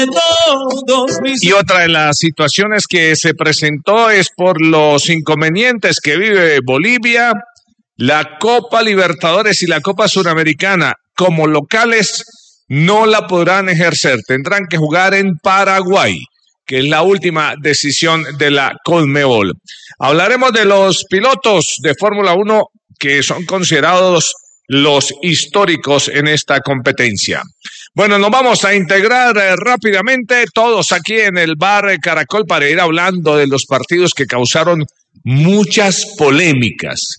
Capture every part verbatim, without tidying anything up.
Y otra de las situaciones que se presentó es por los inconvenientes que vive Bolivia. La Copa Libertadores y la Copa Suramericana como locales no la podrán ejercer, tendrán que jugar en Paraguay, que es la última decisión de la Conmebol. Hablaremos de los pilotos de Fórmula uno que son considerados los históricos en esta competencia. Bueno, nos vamos a integrar eh, rápidamente todos aquí en el bar Caracol para ir hablando de los partidos que causaron muchas polémicas.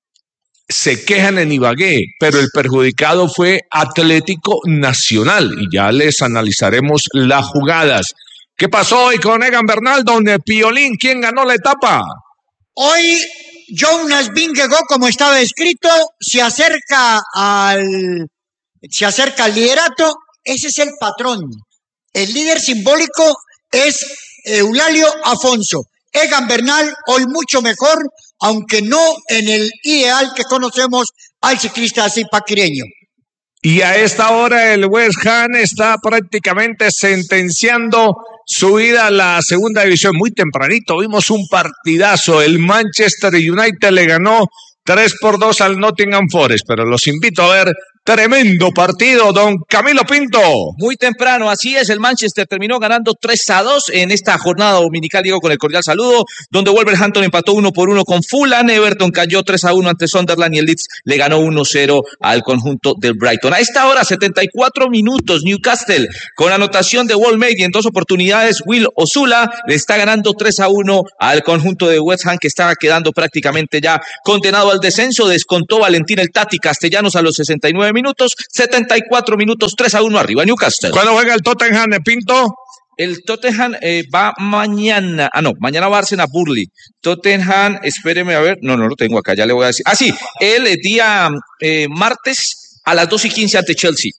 Se quejan en Ibagué, pero el perjudicado fue Atlético Nacional y ya les analizaremos las jugadas. ¿Qué pasó hoy con Egan Bernal, don Piolín? ¿Quién ganó la etapa? Hoy Jonas Vingegaard, como estaba escrito, se acerca al se acerca al liderato. Ese es el patrón. El líder simbólico es Eulalio Afonso. Egan Bernal hoy mucho mejor, aunque no en el ideal que conocemos al ciclista zipaquireño. Y a esta hora el West Ham está prácticamente sentenciando su ida a la segunda división. Muy tempranito vimos un partidazo. El Manchester United le ganó tres por dos al Nottingham Forest, pero los invito a ver tremendo partido, don Camilo Pinto. Muy temprano, así es, el Manchester terminó ganando tres a dos en esta jornada dominical, digo, con el cordial saludo, donde Wolverhampton empató uno por uno con Fulham, Everton cayó tres a uno ante Sunderland y el Leeds le ganó uno cero al conjunto del Brighton. A esta hora, setenta y cuatro minutos, Newcastle, con anotación de Walmart y en dos oportunidades, Will Osula le está ganando tres a uno al conjunto de West Ham, que estaba quedando prácticamente ya condenado al descenso. Descontó Valentín el Tati Castellanos a los sesenta y nueve minutos, setenta y cuatro minutos, tres a uno arriba Newcastle. ¿Cuándo juega el Tottenham, Pinto? El Tottenham eh, va mañana, ah no, mañana va a Arsenal Burnley. Tottenham, espéreme a ver, no, no lo tengo acá, ya le voy a decir. Ah, sí, el día eh, martes a las dos y quince ante Chelsea.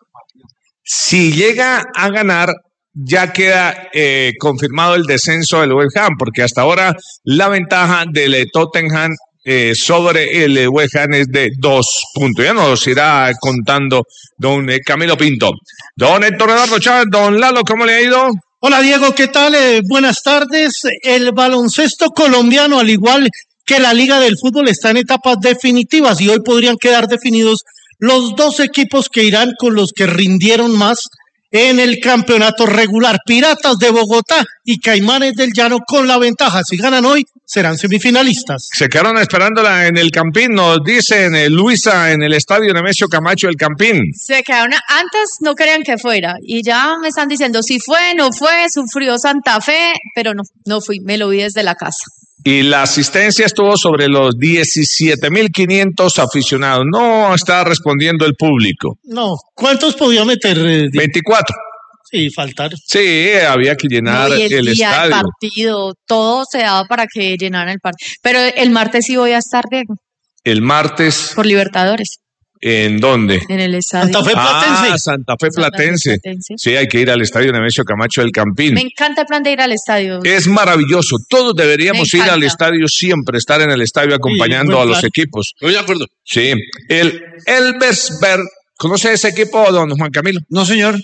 Si llega a ganar, ya queda eh, confirmado el descenso del West Ham, porque hasta ahora la ventaja del Tottenham Eh, sobre el West Ham es de dos puntos. Ya nos irá contando don eh, Camilo Pinto. Don Héctor Eduardo Chávez, don Lalo, ¿cómo le ha ido? Hola Diego, ¿qué tal? Eh, buenas tardes. El baloncesto colombiano, al igual que la Liga del Fútbol, está en etapas definitivas y hoy podrían quedar definidos los dos equipos que irán con los que rindieron más en el campeonato regular. Piratas de Bogotá y Caimanes del Llano con la ventaja. Si ganan hoy, serán semifinalistas. Se quedaron esperándola en el Campín, nos dicen eh, Luisa, en el estadio Nemesio Camacho del Campín. Se quedaron, antes no querían que fuera y ya me están diciendo si fue, no fue, sufrió Santa Fe, pero no, no fui, me lo vi desde la casa. Y la asistencia estuvo sobre los diecisiete mil quinientos aficionados. No está respondiendo el público. No, ¿cuántos podía meter? Eh, veinticuatro. Sí, faltar. Sí, había que llenar no, y el, el día, estadio. El partido, todo se daba para que llenaran el partido. Pero el martes sí voy a estar, Diego. El martes. Por Libertadores. ¿En dónde? En el estadio. Santa Fe Platense. Ah, Santa Fe Platense. Santa Fe Platense. Sí, hay que ir al estadio Nemesio Camacho del Campín. Me encanta el plan de ir al estadio. Es maravilloso. Todos deberíamos ir al estadio siempre, estar en el estadio acompañando sí, a los claro. equipos. Estoy de acuerdo. Sí. El Elversberg, ¿conoce ese equipo, don Juan Camilo? No, señor.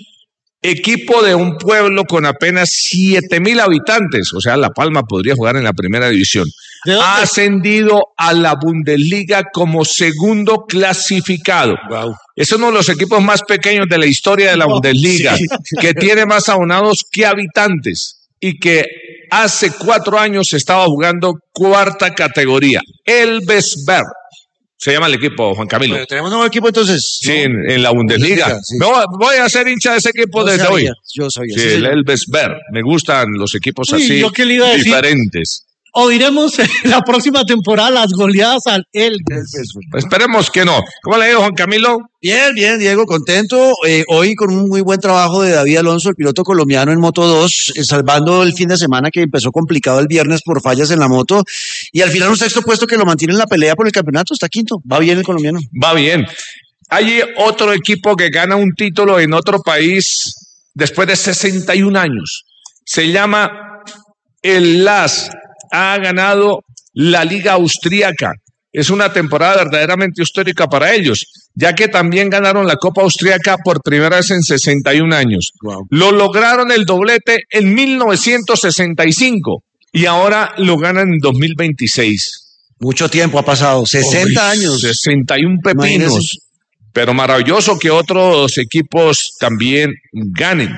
Equipo de un pueblo con apenas siete mil habitantes, o sea, La Palma podría jugar en la primera división. Ha ascendido a la Bundesliga como segundo clasificado. Wow. Es uno de los equipos más pequeños de la historia de la wow. Bundesliga, sí. que tiene más abonados que habitantes y que hace cuatro años estaba jugando cuarta categoría. Elversberg se llama el equipo, Juan Camilo. Bueno, tenemos un nuevo equipo entonces. Sí, en, en la Bundesliga. Bundesliga sí. No, voy a ser hincha de ese equipo yo desde sabía, hoy. Yo soy. Sí, el Elversberg. Me gustan los equipos Uy, así yo qué le iba a decir. diferentes. Oiremos la próxima temporada las goleadas al Elves. Esperemos que no. ¿Cómo le ha ido, Juan Camilo? Bien, bien, Diego, contento. Eh, hoy con un muy buen trabajo de David Alonso, el piloto colombiano en Moto dos, eh, salvando el fin de semana que empezó complicado el viernes por fallas en la moto. Y al final un sexto puesto que lo mantiene en la pelea por el campeonato, está quinto. Va bien el colombiano. Va bien. Hay otro equipo que gana un título en otro país después de sesenta y un años. Se llama el L A S. Ha ganado la Liga Austríaca. es una temporada verdaderamente histórica para ellos, ya que también ganaron la Copa Austriaca por primera vez en sesenta y un años. Wow. Lo lograron el doblete en mil novecientos sesenta y cinco y ahora lo ganan en dos mil veintiséis. Mucho tiempo ha pasado, sesenta años. sesenta y un pepinos. Imagínese. Pero maravilloso que otros equipos también ganen.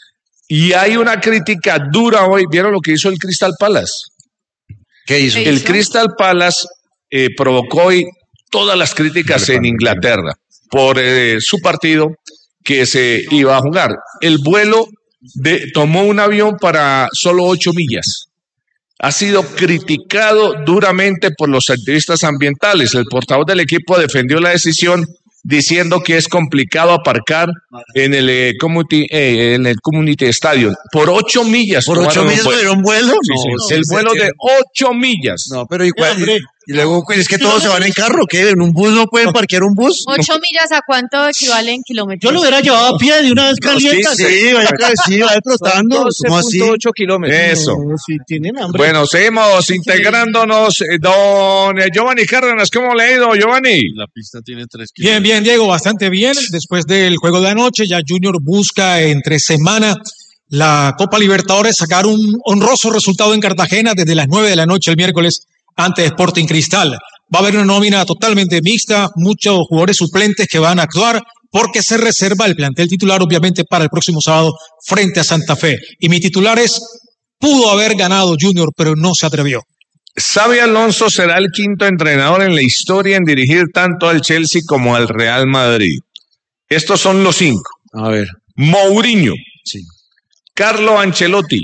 Y hay una crítica dura hoy. ¿Vieron lo que hizo el Crystal Palace? ¿Qué hizo? El Crystal Palace eh, provocó hoy todas las críticas en Inglaterra por eh, su partido que se iba a jugar. El vuelo de, tomó un avión para solo ocho millas. Ha sido criticado duramente por los activistas ambientales. El portavoz del equipo defendió la decisión diciendo que es complicado aparcar en el, eh, community, eh, en el Community Stadium por ocho millas. ¿Por ocho millas era un vuelo? Sí, sí, no, el vuelo de ocho millas. No, pero ¿y cuál? Y luego, es que todos se van en carro, ¿qué? ¿En un bus no pueden parquear un bus? ¿Ocho millas a cuánto equivale en kilómetros? Yo lo hubiera llevado a pie de una vez caliente. No, sí, sí, vaya, sí, vaya trotando. doce punto ocho kilómetros. Eso. No, si tienen hambre. Bueno, seguimos integrándonos. Don Giovanni Cárdenas, ¿cómo le ha ido, Giovanni? La pista tiene tres kilómetros. Bien, bien, Diego, bastante bien. Después del juego de anoche, ya Junior busca entre semana la Copa Libertadores, sacar un honroso resultado en Cartagena desde las nueve de la noche el miércoles ante Sporting Cristal. Va a haber una nómina totalmente mixta, muchos jugadores suplentes que van a actuar porque se reserva el plantel titular, obviamente, para el próximo sábado frente a Santa Fe. Y mi titular es, pudo haber ganado Junior, pero no se atrevió. Xabi Alonso será el quinto entrenador en la historia en dirigir tanto al Chelsea como al Real Madrid. Estos son los cinco. A ver. Mourinho. Sí. Carlo Ancelotti.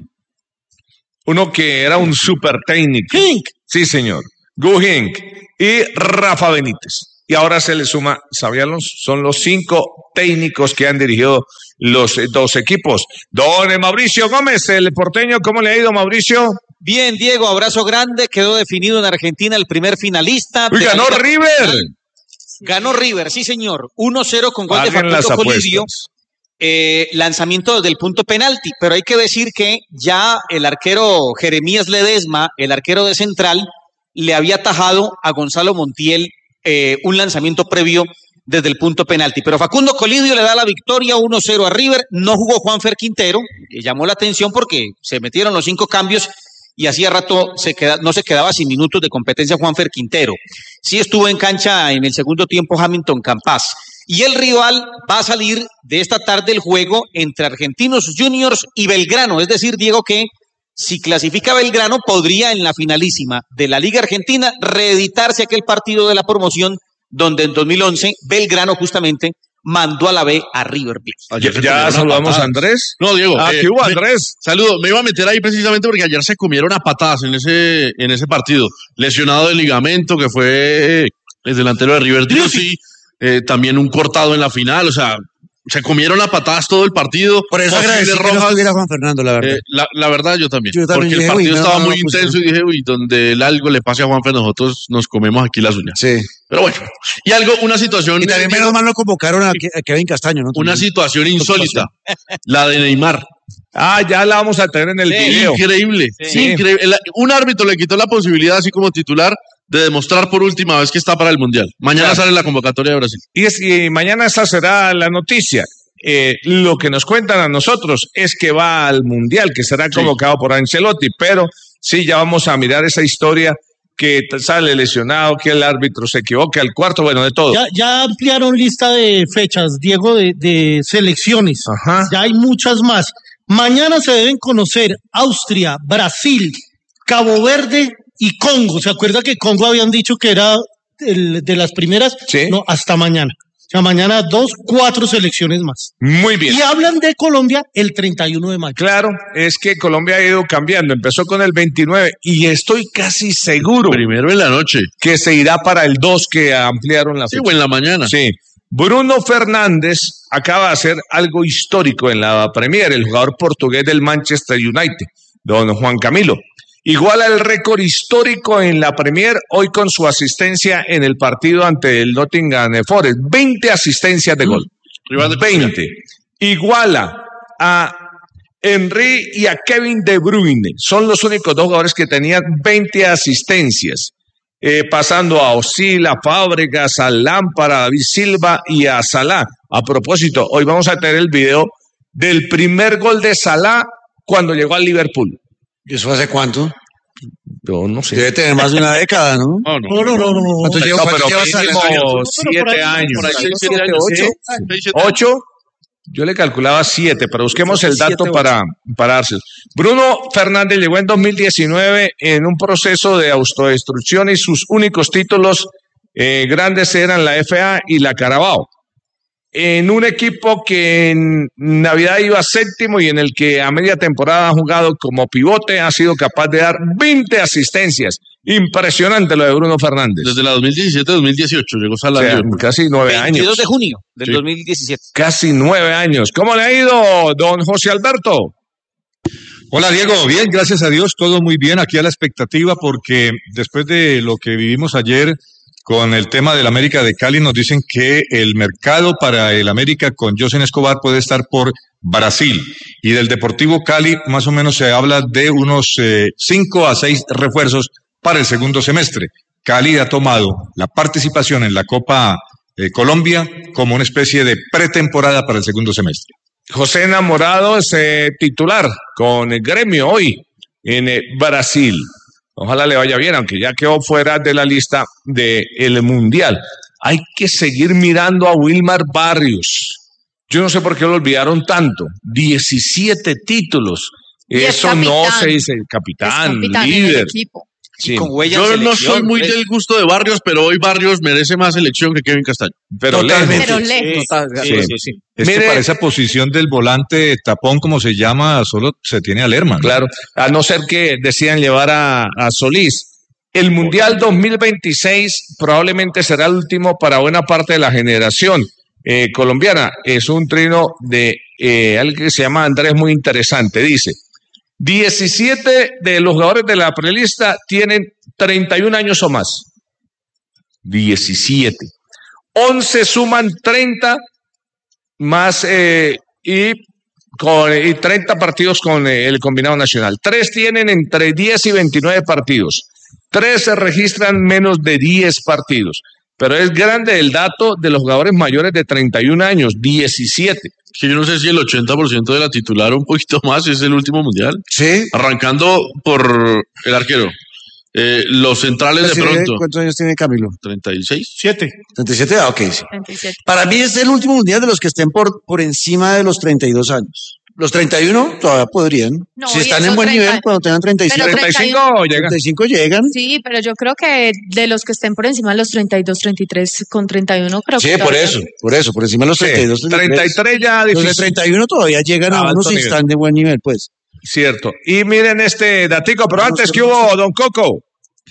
Uno que era un super técnico. Hink. Sí, señor. Gu Hink. Y Rafa Benítez. Y ahora se le suma Xabi Alonso. Son los cinco técnicos que han dirigido los dos equipos. Don Mauricio Gómez, el porteño, ¿cómo le ha ido, Mauricio? Bien, Diego, abrazo grande. Quedó definido en Argentina el primer finalista. Uy, ganó River. Ganó River, sí, señor. uno cero con gol Paguen de Facundo Colidio. apuestas. Eh, lanzamiento desde el punto penalti, pero hay que decir que ya el arquero Jeremías Ledesma, el arquero de Central, le había atajado a Gonzalo Montiel eh, un lanzamiento previo desde el punto penalti. Pero Facundo Colidio le da la victoria uno cero a River. No jugó Juanfer Quintero, que llamó la atención porque se metieron los cinco cambios y hacía rato se queda, no se quedaba sin minutos de competencia Juanfer Quintero. Sí estuvo en cancha en el segundo tiempo Hamilton Campas. Y el rival va a salir de esta tarde el juego entre Argentinos Juniors y Belgrano. Es decir, Diego, que si clasifica Belgrano, podría en la finalísima de la Liga Argentina reeditarse aquel partido de la promoción donde en dos mil once Belgrano justamente mandó a la B a River Plate. Ya, ya saludamos a Andrés. No, Diego. Ah, eh, ¿qué hubo, me- Andrés? Saludo, me iba a meter ahí precisamente porque ayer se comieron a patadas en ese, en ese partido. Lesionado de ligamento, que fue eh, el delantero de River Plate, eh, también un cortado en la final, o sea, se comieron a patadas todo el partido. Por eso Posibles agradecí que no rojas. estuviera Juan Fernando, la verdad. Eh, la, la verdad, yo también. Yo también porque dije, el partido uy, no, estaba no, muy pues, intenso y dije, uy, donde el algo le pase a Juanfer, nosotros nos comemos aquí las uñas. Sí. Pero bueno, y algo, una situación. Y también menos mal no convocaron a, Ke- a Kevin Castaño, ¿no? Una También. situación insólita. La de Neymar. Ah, ya la vamos a tener en el Sí, video. Increíble. Sí. increíble. El- un árbitro le quitó la posibilidad, así como titular, de demostrar por última vez que está para el Mundial. Mañana Claro. sale la convocatoria de Brasil. Y, es, y mañana esa será la noticia. Eh, lo que nos cuentan a nosotros es que va al Mundial, que será convocado por Ancelotti, pero sí, ya vamos a mirar esa historia que t- sale lesionado, que el árbitro se equivoca, al cuarto, bueno, de todo. Ya, ya ampliaron lista de fechas, Diego, de, de selecciones. Ajá. Ya hay muchas más. Mañana se deben conocer Austria, Brasil, Cabo Verde y Congo. ¿Se acuerda que Congo habían dicho que era el de las primeras? Sí. No, hasta mañana. O sea, mañana dos, cuatro selecciones más. Muy bien. Y hablan de Colombia el treinta y uno de mayo. Claro, es que Colombia ha ido cambiando. Empezó con el veintinueve y estoy casi seguro Primero en la noche. que se irá para el dos, que ampliaron la Sí, fecha. o en la mañana. Sí. Bruno Fernández acaba de hacer algo histórico en la Premier, el jugador portugués del Manchester United, don Juan Camilo. Iguala el récord histórico en la Premier hoy con su asistencia en el partido ante el Nottingham Forest. veinte asistencias de gol. Rival de Portugal. veinte. Iguala a Henry y a Kevin De Bruyne. Son los únicos dos jugadores que tenían veinte asistencias. eh, pasando a Osila, a Fábregas, a Lámpara, a David Silva y a Salah. A propósito, hoy vamos a tener el video del primer gol de Salah cuando llegó al Liverpool. ¿Y eso hace cuánto? Yo no sé. Debe tener más de una década, ¿no? No, no. No, no, no, no. ¿Cuánto No, lleva? pero ¿Cuánto lleva Salah? mínimo Pero por ahí- siete años. Por ahí seis, siete Siete, años. ocho. Seis, siete años. ¿Ocho? Yo le calculaba siete, pero busquemos el Siete, dato ocho. para, para darse. Bruno Fernández llegó en dos mil diecinueve en un proceso de autodestrucción y sus únicos títulos eh, grandes eran la F A y la Carabao. En un equipo que en Navidad iba séptimo y en el que a media temporada ha jugado como pivote, ha sido capaz de dar veinte asistencias. Impresionante lo de Bruno Fernández. Desde la dos mil diecisiete a dos mil dieciocho llegó O Salah. sea, al Liverpool. casi nueve años. veintidós de junio del Sí. dos mil diecisiete. Casi nueve años. ¿Cómo le ha ido, don José Alberto? Hola Diego, bien, gracias a Dios, todo muy bien, aquí a la expectativa porque después de lo que vivimos ayer con el tema del América de Cali nos dicen que el mercado para el América con José Escobar puede estar por Brasil y del Deportivo Cali más o menos se habla de unos eh, cinco a seis refuerzos para el segundo semestre. Cali ha tomado la participación en la Copa eh, Colombia como una especie de pretemporada para el segundo semestre. José Enamorado es eh, titular con el Gremio hoy en eh, Brasil. Ojalá le vaya bien, aunque ya quedó fuera de la lista del Mundial. Hay que seguir mirando a Wilmar Barrios. Yo no sé por qué lo olvidaron tanto. diecisiete títulos. Y es Eso no capitán. se dice Es capitán, capitán en el líder. equipo. Sí, Con huella en Yo no selección, soy muy pues. del gusto de Barrios, pero hoy Barrios merece más selección que Kevin Castaño. pero Totalmente. lejos. Pero lejos. Total, Sí. sí, sí, sí. Es que Mire- para esa posición del volante tapón, como se llama, solo se tiene a Lerman. Claro, a no ser que decían llevar a, a Solís. El Mundial dos mil veintiséis probablemente será el último para buena parte de la generación eh, colombiana. Es un trino de eh, alguien que se llama Andrés muy interesante. Dice, diecisiete de los jugadores de la prelista tienen treinta y un años o más. diecisiete. once suman treinta más eh, y, con, y treinta partidos con eh, el combinado nacional. Tres tienen entre diez y veintinueve partidos. Tres se registran menos de diez partidos. Pero es grande el dato de los jugadores mayores de treinta y un años, diecisiete. Que yo no sé si el ochenta por ciento de la titular o un poquito más es el último mundial. Sí. Arrancando por el arquero. Eh, los centrales de Sí, pronto. ¿cuántos años tiene Camilo? treinta y seis. Siete. treinta y siete, ah, ok, sí. treinta y siete. Para mí es el último mundial de los que estén por, por encima de los treinta y dos años. Los treinta y uno todavía podrían. No, si y están esos en buen treinta nivel, cuando tengan treinta y siete, Pero treinta y cinco llega. treinta y cinco llegan. Sí, pero yo creo que de los que estén por encima de los treinta y dos, treinta y tres, con treinta y uno creo Sí, que por todavía- eso, por eso, por encima de los Sí, treinta y dos, treinta y tres ya Los de difícil. treinta y uno todavía llegan A a alto unos y nivel. están de buen nivel, pues. Cierto. Y miren este datico, pero antes que hubo, don Coco.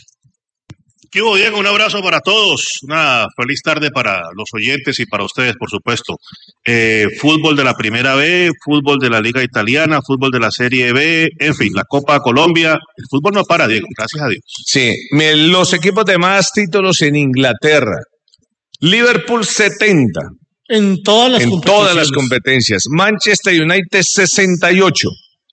¿Qué hubo, Diego? Un abrazo para todos. Una feliz tarde para los oyentes y para ustedes, por supuesto. Eh, fútbol de la Primera B, fútbol de la Liga Italiana, fútbol de la Serie B, en fin, la Copa Colombia. El fútbol no para, Diego, gracias a Dios. Sí, me- los equipos de más títulos en Inglaterra. Liverpool setenta En todas las en competiciones. todas las competencias. Manchester United sesenta y ocho.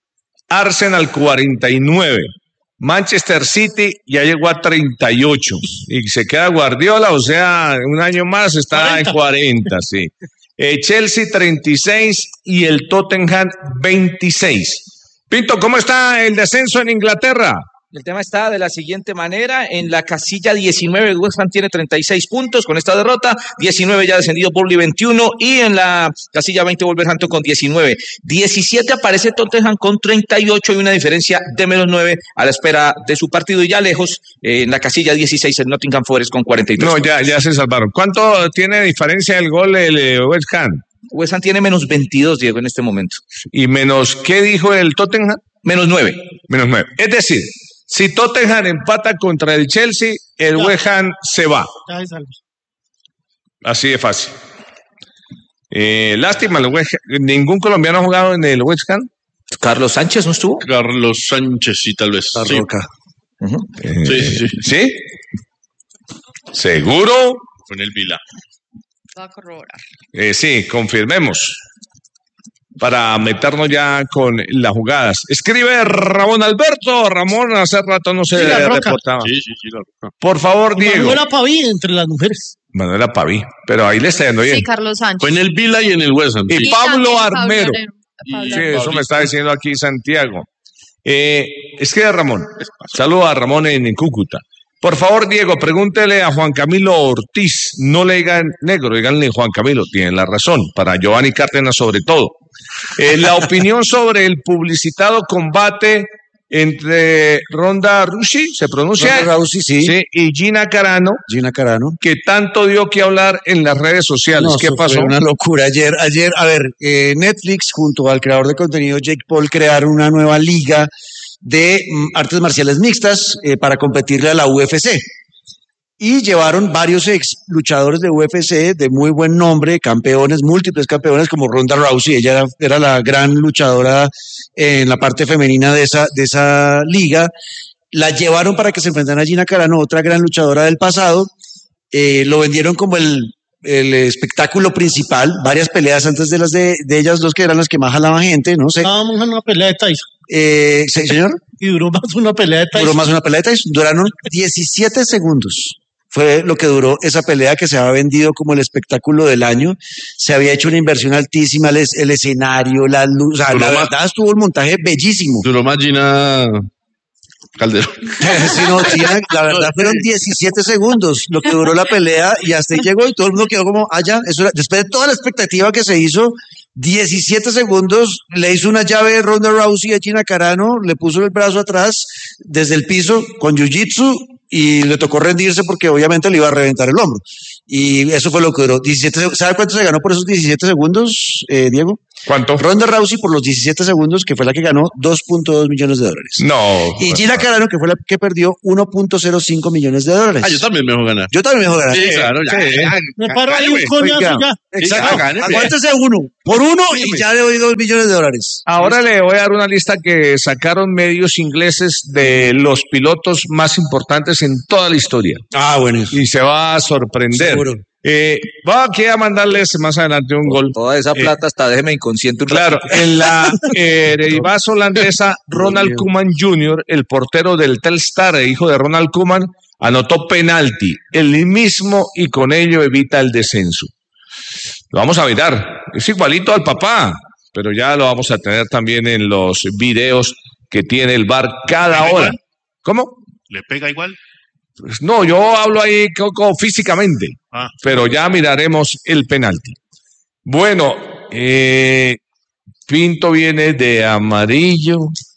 Arsenal cuarenta y nueve. Manchester City ya llegó a treinta y ocho. Y se queda Guardiola, o sea, un año más está cuarenta. en cuarenta, sí. Eh, Chelsea treinta y seis y el Tottenham veintiséis. Pinto, ¿cómo está el descenso en Inglaterra? El tema está de la siguiente manera. En la casilla diecinueve, el West Ham tiene treinta y seis puntos con esta derrota. diecinueve ya descendido Burnley veintiuno. Y en la casilla veinte, Wolverhampton con diecinueve. diecisiete aparece Tottenham con treinta y ocho y una diferencia de menos nueve a la espera de su partido. Y ya lejos, eh, en la casilla dieciséis, el Nottingham Forest con cuarenta y tres. No, ya, ya se salvaron. ¿Cuánto tiene diferencia el gol el eh, West Ham? West Ham tiene menos veintidós, Diego, en este momento. Y menos, ¿qué dijo el Tottenham? Menos nueve. Menos nueve. Es decir, si Tottenham empata contra el Chelsea, el Ya. West Ham se va. Ya se salva. Así de fácil. Eh, lástima, el West Ham- ningún colombiano ha jugado en el West Ham. Carlos Sánchez, ¿no estuvo? Carlos Sánchez, sí, tal vez. La Sí. Roca. Eh, Sí, sí, sí. ¿Sí? ¿Seguro? Con el Vila. Va a corroborar. Eh, sí, confirmemos. para meternos ya con las jugadas. Escribe Ramón Alberto. Ramón, hace rato no se Sí, la Roca. reportaba. Sí, sí, sí. La Roca. Por favor, Diego. Manuela Paví entre las mujeres. Manuela Paví, pero ahí le está yendo bien. Sí, Carlos Sánchez. Fue en el Vila y en el West Ham. Y sí. Y Pablo también Armero. Armero. Pablo Sí, Armero. eso me está diciendo aquí Santiago. Eh, escribe Ramón. Saludos a Ramón en, en Cúcuta. Por favor, Diego, pregúntele a Juan Camilo Ortiz. No le digan negro, díganle Juan Camilo. Tienen la razón. Para Giovanni Cárdenas, sobre todo. Eh, la opinión sobre el publicitado combate entre Ronda Rousey, ¿se pronuncia? Ronda Rousey, sí. Sí, y Gina Carano, Gina Carano. que tanto dio que hablar en las redes sociales. No, ¿Qué eso fue pasó? una locura. Ayer, ayer, a ver, eh, Netflix junto al creador de contenido Jake Paul crearon una nueva liga de mm, artes marciales mixtas eh, para competirle a la U F C. Y llevaron varios ex luchadores de U F C de muy buen nombre, campeones, múltiples campeones como Ronda Rousey. Ella era, era la gran luchadora en la parte femenina de esa, de esa liga. La llevaron para que se enfrentaran a Gina Carano, otra gran luchadora del pasado. Eh, lo vendieron como el, el espectáculo principal, varias peleas antes de las de, de ellas dos que eran las que más jalaban gente, no sé. Estábamos en una pelea de Tyson. Eh, ¿sí, señor? Y duró más una pelea de Tyson. Duró más una pelea de Tyson. Duraron diecisiete segundos. Fue lo que duró esa pelea que se había vendido como el espectáculo del año. Se había hecho una inversión altísima, el, es- el escenario, la luz, o sea, Duró la más- verdad estuvo el montaje bellísimo. Duró más Gina Calderón. Sí, no, sí, la verdad fueron diecisiete segundos lo que duró la pelea y hasta ahí llegó y todo el mundo quedó como, ah, ya, eso era- después de toda la expectativa que se hizo, diecisiete segundos, le hizo una llave Ronda Rousey a Gina Carano, le puso el brazo atrás desde el piso con jiu-jitsu y le tocó rendirse porque obviamente le iba a reventar el hombro. Y eso fue lo que duró. diecisiete, seg- ¿sabe cuánto se ganó por esos diecisiete segundos, eh, Diego? ¿Cuánto? Ronda Rousey por los diecisiete segundos, que fue la que ganó dos punto dos millones de dólares. No. Y Gina Carano, que fue la que perdió uno punto cero cinco millones de dólares. Ah, yo también me dejo ganar. Yo también me dejo ganar. Sí, claro, ya. sí. ya, Me ya, paro ahí gáneme. un coñazo Oiga. ya. Exacto. Ya, gáneme. Aguántese uno. Por uno y ya le doy dos millones de dólares. Ahora le voy a dar una lista que sacaron medios ingleses de los pilotos más importantes en toda la historia. Ah, bueno. Y se va a sorprender. Seguro. Eh, voy aquí a mandarles más adelante un gol. Toda esa Eh, plata hasta déjeme inconsciente un Claro, ratito. en la eh, Eredivisie holandesa, Ronald Koeman junior, el portero del Telstar, e hijo de Ronald Koeman, anotó penalti, el mismo, y con ello evita el descenso. Lo vamos a mirar, es igualito al papá, pero ya lo vamos a tener también en los videos que tiene el V A R cada ¿Le pega hora. igual? ¿Cómo? ¿Le pega igual? Pues no, yo hablo ahí Coco, físicamente, Ah. pero ya miraremos el penalti. Bueno, eh, Pinto viene de amarillo.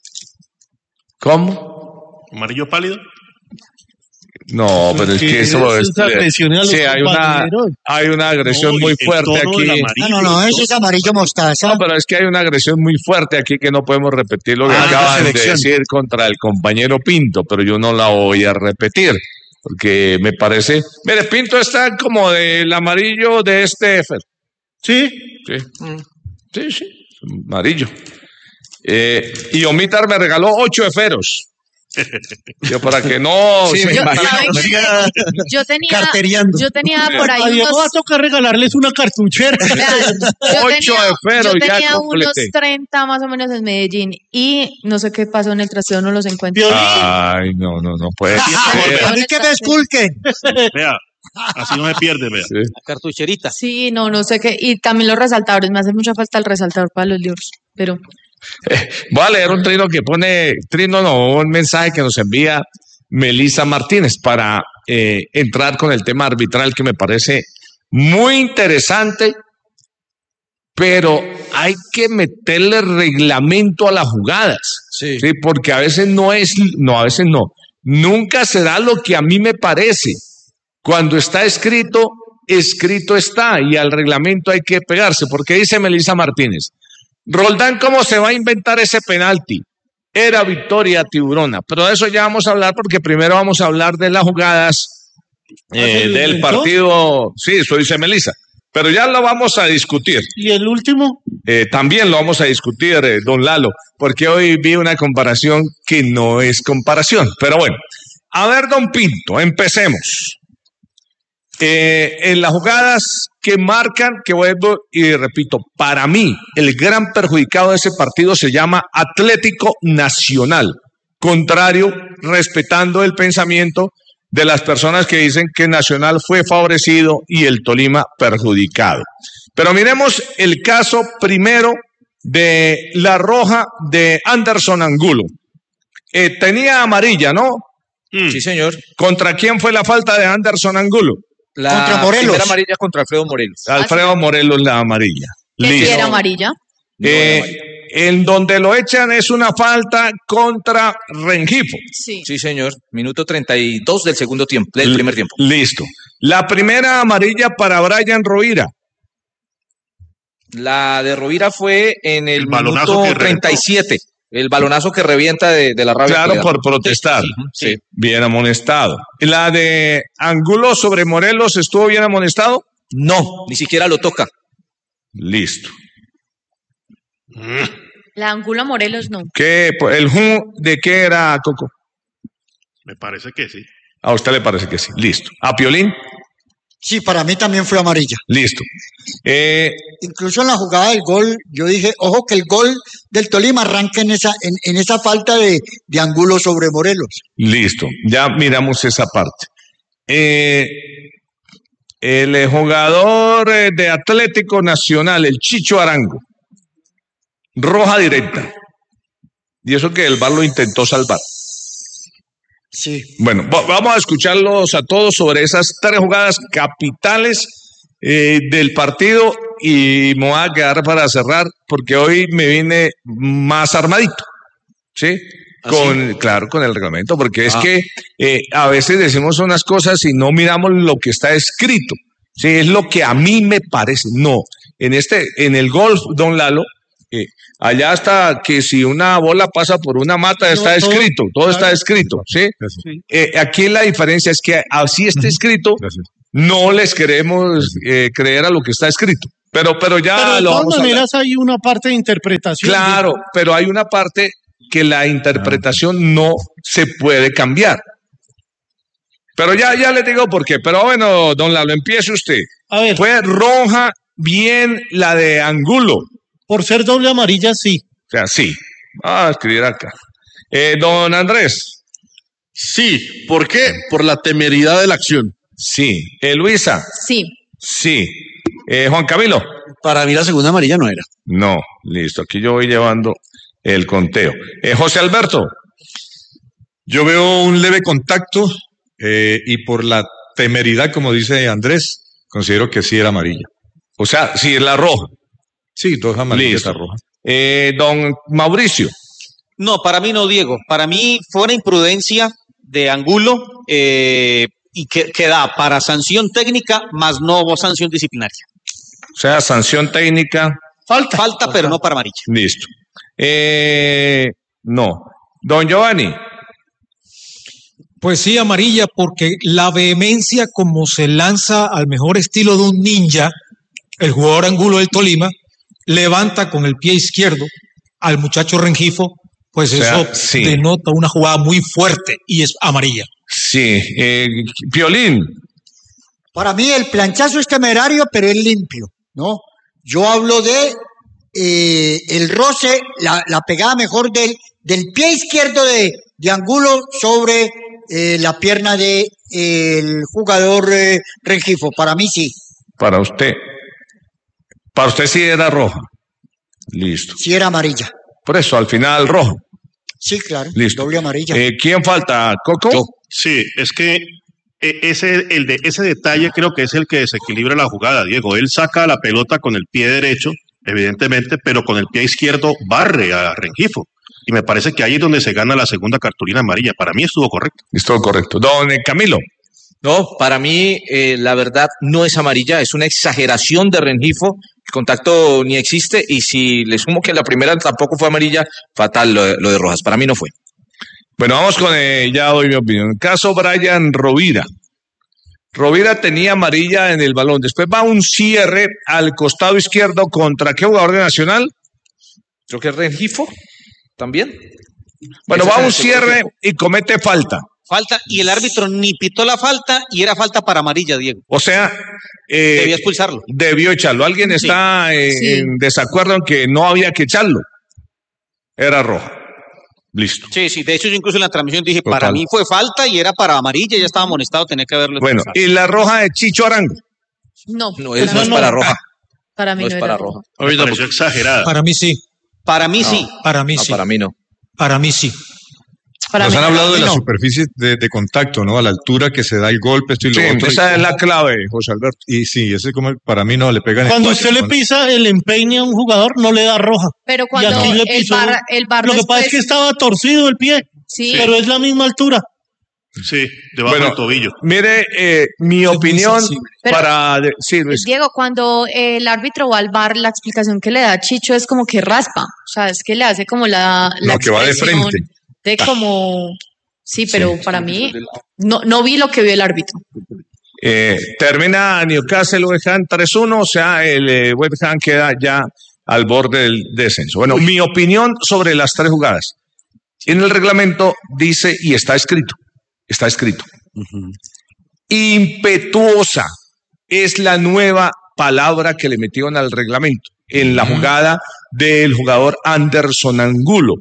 ¿Cómo? ¿Amarillo pálido? No, pero es que eso es agresión a los sí, hay una, compañeros. hay una agresión No, muy el fuerte tono del aquí. amarillo. No, no, no, eso es amarillo mostaza. No, pero es que hay una agresión muy fuerte aquí que no podemos repetir lo que Ah, acaban de selección. decir contra el compañero Pinto, pero yo no la voy a repetir porque me parece. Mire, Pinto está como del amarillo de este Efer. Sí. Sí, sí, sí, amarillo. Eh, y Omitar me regaló ocho eferos. Yo para que no. Sí, se me Yo, imaginen. ¿saben qué? Siga Yo tenía, carteriando. yo tenía por A ahí Diego va a unos, tocar regalarles una cartuchera. vean, yo Ocho tenía, esferos, yo ya tenía unos completé. treinta más o menos en Medellín y no sé qué pasó en el trasteo, no los encuentro. Violín. Ay, no, no, no puede A ser. mí que me esculquen. Vea, así no se pierde, vea. Sí. La cartucherita. Sí, no, no sé qué. Y también los resaltadores, me hace mucha falta el resaltador para los libros, pero Voy a leer un trino que pone, trino no, un mensaje que nos envía Melissa Martínez para eh, entrar con el tema arbitral que me parece muy interesante, pero hay que meterle reglamento a las jugadas, Sí. ¿sí? Porque a veces no es, no, a veces no, nunca será lo que a mí me parece. Cuando está escrito, escrito está, y al reglamento hay que pegarse, porque dice Melissa Martínez, Roldán, ¿cómo se va a inventar ese penalti? Era victoria tiburona, pero de eso ya vamos a hablar porque primero vamos a hablar de las jugadas eh, ¿se lo del inventó? partido. Sí, eso dice Melissa, pero ya lo vamos a discutir. Y el último, Eh, también lo vamos a discutir, eh, don Lalo, porque hoy vi una comparación que no es comparación. Pero bueno, a ver, don Pinto, empecemos. Eh, en las jugadas que marcan, que vuelvo y repito, para mí el gran perjudicado de ese partido se llama Atlético Nacional, contrario, respetando el pensamiento de las personas que dicen que Nacional fue favorecido y el Tolima perjudicado. Pero miremos el caso primero de la roja de Anderson Angulo. Eh, tenía amarilla, ¿no? Mm. Sí, señor. ¿Contra quién fue la falta de Anderson Angulo? La Contra Morelos. primera amarilla contra Alfredo Morelos. Alfredo Morelos la amarilla. Que sí Listo. era amarilla. Eh, en donde lo echan es una falta contra Rengifo. Sí. Sí, señor. Minuto treinta y dos del segundo tiempo, del primer tiempo. Listo. La primera amarilla para Brian Rovira. La de Rovira fue en el, El balonazo minuto que treinta y siete. El balonazo que revienta de, de la rabia. Claro, que por protestar. Sí, sí. Bien amonestado. La de Angulo sobre Morelos, ¿estuvo bien amonestado? No, ni siquiera lo toca. Listo. La Angulo Morelos no. ¿Qué, ¿El Ju de qué era, Coco? Me parece que sí. A usted le parece que sí. Listo. ¿A Piolín? Sí, para mí también fue amarilla. Listo. Eh, Incluso en la jugada del gol, yo dije, ojo que el gol del Tolima arranca en esa, en, en esa falta de, de Angulo sobre Morelos. listo. Ya miramos esa parte. Eh, el jugador eh, de Atlético Nacional, el Chicho Arango. Roja directa. Y eso que el V A R lo intentó salvar. Sí. Bueno, va- vamos a escucharlos a todos sobre esas tres jugadas capitales eh, del partido y me voy a quedar para cerrar porque hoy me vine más armadito, ¿sí? Con, claro, con el reglamento, porque es Ah. que eh, a veces decimos unas cosas y no miramos lo que está escrito, ¿sí? Es lo que a mí me parece. No, en este, en el golf, don Lalo, eh, allá hasta que si una bola pasa por una mata No, está todo- escrito, todo está claro. escrito, ¿sí? Gracias. Eh, aquí la diferencia es que así esté escrito, Gracias. no les queremos eh, creer a lo que está escrito. Pero, pero ya Pero de lo todas vamos a hablar. maneras hay una parte de interpretación. Claro, pero hay una parte que la interpretación no se puede cambiar. Pero ya, ya les digo por qué. Pero bueno, don Lalo, empiece usted. A ver, Fue roja bien la de Angulo. O por ser doble amarilla, sí. sea, sí. Ah, escribir acá. Eh, don Andrés. Sí, ¿por qué? Por la temeridad de la acción. Sí. Eh, Luisa. Sí. Sí. Eh, Juan Camilo. Para mí la segunda amarilla no era. No, listo. Aquí yo voy llevando el conteo. Eh, José Alberto. Yo veo un leve contacto eh, y por la temeridad, como dice Andrés, considero que sí era amarilla. O sea, sí, es la roja. Sí, dos amarillas Listo. rojas. Eh, don Mauricio. No, para mí no, Diego. Para mí fue una imprudencia de Angulo eh, y que, que da para sanción técnica, más no sanción disciplinaria. O sea, sanción técnica. Falta. Falta, pero no para amarilla. Listo. Eh, no. Don Giovanni. Pues sí, amarilla, porque la vehemencia como se lanza al mejor estilo de un ninja, el jugador Angulo del Tolima, levanta con el pie izquierdo al muchacho Rengifo, pues O sea, eso sí. denota una jugada muy fuerte y es amarilla. Sí. Eh, Piolín. Para mí el planchazo es temerario, pero es limpio, ¿no? Yo hablo de eh, el roce, la, la pegada mejor del, del pie izquierdo de, de Angulo sobre eh, la pierna de eh, el jugador eh, Rengifo. Para mí sí, Para usted. Para usted sí era roja. Listo. sí era amarilla. Por eso, al final rojo. Sí, claro, Listo. doble amarilla. Eh, ¿Quién falta? ¿Coco? Sí, es que eh, ese, el de, ese detalle creo que es el que desequilibra la jugada, Diego. Él saca la pelota con el pie derecho, evidentemente, pero con el pie izquierdo barre a Rengifo. Y me parece que ahí es donde se gana la segunda cartulina amarilla. Para mí estuvo correcto. Estuvo correcto. Don eh, Camilo. No, para mí eh, la verdad no es amarilla, es una exageración de Rengifo. El contacto ni existe y si le sumo que la primera tampoco fue amarilla, fatal lo de, lo de Rojas. Para mí no fue. Bueno, vamos con, eh, ya doy mi opinión. Caso Brian Rovira. Rovira tenía amarilla en el balón. Después va un cierre al costado izquierdo contra ¿qué jugador de Nacional? Creo que Rengifo también. Bueno, Ese va es un el segundo cierre tiempo. y comete falta. falta, y el árbitro ni pitó la falta y era falta para amarilla, Diego. O sea, eh, Debía expulsarlo. Debió echarlo. ¿Alguien Sí. está eh, Sí. en desacuerdo en que no había que echarlo? Era roja. Listo. Sí, sí, de hecho yo incluso en la transmisión dije, Total. para mí fue falta y era para amarilla, ya estaba amonestado, tenía que haberlo Bueno, expulsado. y la roja de Chicho Arango. No, No, eso para no mí es para roja. Para mí No no, es para era roja. Me Ahorita, pareció exagerada. Para mí sí, Para mí sí. para mí No, sí, para mí no. para mí sí. Para Nos mí han no. hablado de la no. superficie de, de contacto, ¿no? A la altura que se da el golpe, esto y lo Sí, otro. esa es la clave, José Alberto. Y sí, ese como para mí no le pegan. Cuando usted le pisa el empeine a un jugador, no le da roja. Pero Y cuando aquí le el pisó- bar, el bar Lo que pasa es después- que estaba torcido el pie, sí, pero es la misma altura. Sí, debajo Bueno, del tobillo. Mire, eh, mi Es muy opinión sensible. Pero- para... de- sí, Luis. Diego, cuando eh, el árbitro va al bar, la explicación que le da a Chicho es como que raspa, o sea, es que le hace como la, la No, que va de expresión frente. de como, sí, pero para mí no, no vi lo que vio el árbitro. Eh, termina Newcastle West Ham tres uno, o sea, el eh, West Ham queda ya al borde del descenso. Bueno, mi opinión sobre las tres jugadas. En el reglamento dice, y está escrito, está escrito, impetuosa es la nueva palabra que le metieron al reglamento en la jugada del jugador Anderson Angulo.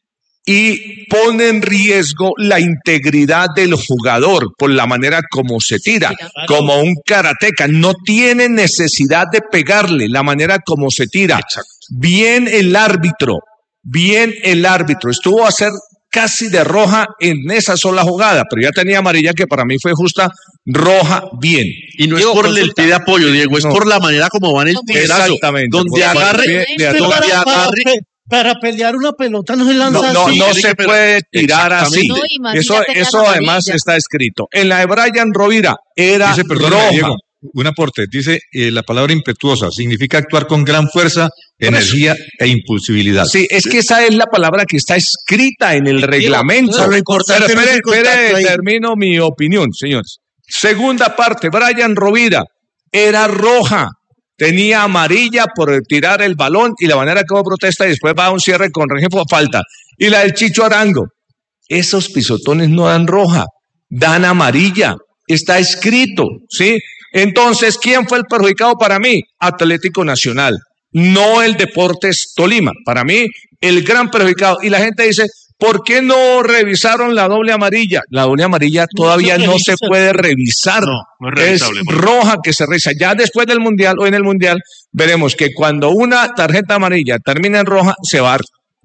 Y pone en riesgo la integridad del jugador por la manera como se tira, como un karateca. No tiene necesidad de pegarle la manera como se tira. Bien el árbitro, bien el árbitro. Estuvo a hacer casi de roja en esa sola jugada, pero ya tenía amarilla que para mí fue justa, roja, bien. Y no Diego, es por el consulta. pie de apoyo, Diego, es No. por la manera como va en el tirazo. Exactamente. Donde Por- por agarre, el pie de Es que atrás. donde para, para agarre. pe- para pelear una pelota no se lanza No, no, así. no tiene se que- puede tirar así. No, y más si Eso, ya tenía eso la además amarilla. está escrito. En la de Brian Rovira era Dice, perdón, roja. Diego, un aporte. Dice eh, la palabra impetuosa. Significa actuar con gran fuerza, energía e impulsibilidad. Sí, es que esa es la palabra que está escrita en el reglamento. Pero lo importante Pero no es espere, el contacto espere, ahí. termino mi opinión, señores. Segunda parte, Brian Rovira era roja, tenía amarilla por tirar el balón y la manera como protesta y después va a un cierre con Rengifo falta. Y la del Chicho Arango, esos pisotones no dan roja, dan amarilla, está escrito, ¿sí? Entonces, ¿quién fue el perjudicado para mí? Atlético Nacional, no el Deportes Tolima. Para mí, el gran perjudicado. Y la gente dice, ¿por qué no revisaron la doble amarilla? La doble amarilla todavía se no se revisa. puede revisar. No, no es es revisable. roja que se revisa. Ya después del Mundial o en el Mundial, veremos que cuando una tarjeta amarilla termina en roja, se va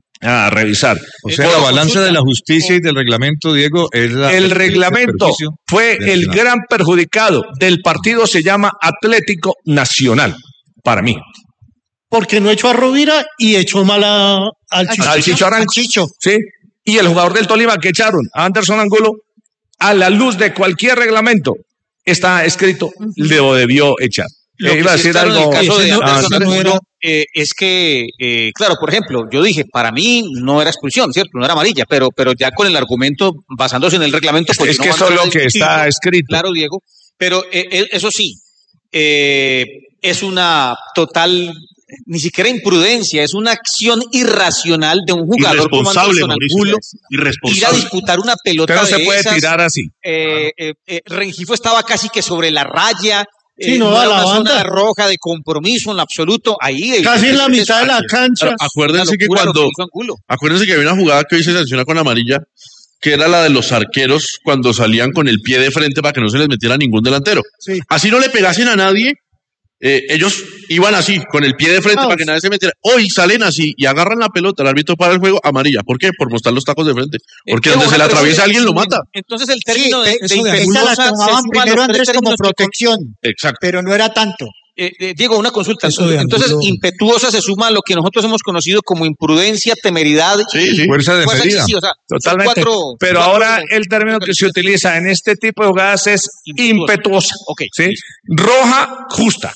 a revisar. O sea, la balanza de la justicia y del reglamento, Diego, es la. El reglamento perjuicio fue del el Nacional. gran perjudicado del partido, se llama Atlético Nacional, para mí. Porque no echó a Rovira y echó mal a- al Chicho. Al Chicho Arango. ¿Sí? Y el jugador del Tolima que echaron, a Anderson Angulo, a la luz de cualquier reglamento, está escrito, lo debió echar. Lo Eh, que iba a sí decir es claro en algo. el caso de Ah, Anderson Andrés. Angulo, eh, es que, eh, claro, por ejemplo, yo dije, para mí no era expulsión, ¿cierto? No era amarilla, pero, pero ya con el argumento, basándose en el reglamento, pues Es no que van eso a es lo que discutirlo. está escrito. Claro, Diego, pero eh, eh, eso sí, eh, es una total, ni siquiera imprudencia, es una acción irracional de un jugador como Irresponsable, Anderson Mauricio. Angulo, ir a Irresponsable. disputar una pelota Usted no se de puede esas. tirar así. Eh, eh, eh, Rengifo estaba casi que sobre la raya. Sí, eh, no, no a era la una banda. zona roja de compromiso en lo absoluto. Ahí Casi en la evidentemente, mitad de la cancha. Pero acuérdense una que locura lo cuando, hizo Angulo. acuérdense que había una jugada que hoy se sanciona con amarilla, que era la de los arqueros cuando salían con el pie de frente para que no se les metiera ningún delantero. Sí. Así no le pegasen a nadie, eh, ellos iban así, con el pie de frente Ah, para que nadie se metiera. Hoy salen así y agarran la pelota, el árbitro para el juego, amarilla. ¿Por qué? Por mostrar los tacos de frente. Porque Eh, donde una se le atraviesa pregunta, alguien lo mata. Entonces el término Sí, de, pe- de eso de Esa impetuosa la se tomaban suma a los primero tres Andrés como términos que con- protección, Exacto. pero no era tanto. Eh, eh, Diego, una consulta. Eso de Entonces, Angulo. impetuosa se suma a lo que nosotros hemos conocido como imprudencia, temeridad. Sí, sí. Fuerza de fuerza medida. excesiva, o sea, son Totalmente. cuatro- Pero cuatro- ahora el término que se utiliza en este tipo de jugadas es impetuosa. Ok, ¿Sí? Roja justa.